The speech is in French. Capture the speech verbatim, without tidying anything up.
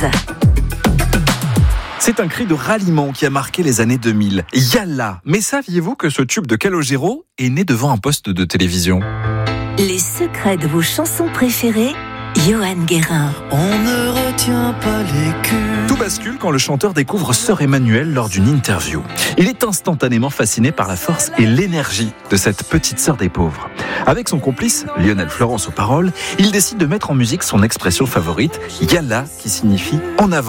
C'est un cri de ralliement qui a marqué les années deux mille. Yalla! Mais saviez-vous que ce tube de Calogero est né devant un poste de télévision? Les secrets de vos chansons préférées, Johan Guérin. On ne retient pas les culs. Tout bascule quand le chanteur découvre Sœur Emmanuelle lors d'une interview. Il est instantanément fasciné par la force et l'énergie de cette petite sœur des pauvres. Avec son complice, Lionel Florence aux paroles, il décide de mettre en musique son expression favorite, Yalla, qui signifie en avant.